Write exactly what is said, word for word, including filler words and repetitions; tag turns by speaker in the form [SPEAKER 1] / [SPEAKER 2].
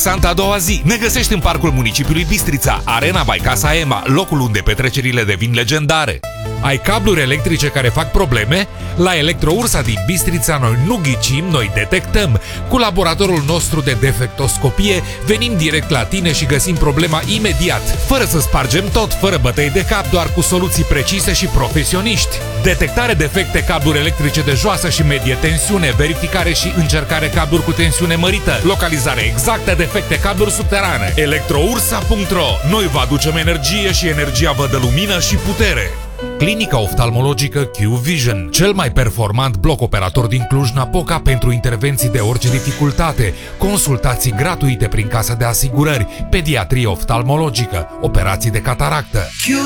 [SPEAKER 1] relaxantă a doua zi. Ne găsești în parcul municipiului Bistrița, Arena by Casa Ema, locul unde petrecerile devin legendare. Ai cabluri electrice care fac probleme? La Electroursa din Bistrița noi nu ghicim, noi detectăm. Cu laboratorul nostru de defectoscopie venim direct la tine și găsim problema imediat, fără să spargem tot, fără bătăi de cap, doar cu soluții precise și profesioniști. Detectare defecte cabluri electrice de joasă și medie tensiune, verificare și încercare cabluri cu tensiune mărită, localizare exactă defecte cabluri subterane. Electroursa punct ro. Noi vă aducem energie și energia vă dă lumină și putere. Clinica oftalmologică Q Vision, cel mai performant bloc operator din Cluj-Napoca pentru intervenții de orice dificultate, consultații gratuite prin casă de asigurări, pediatrie oftalmologică, operații de cataractă.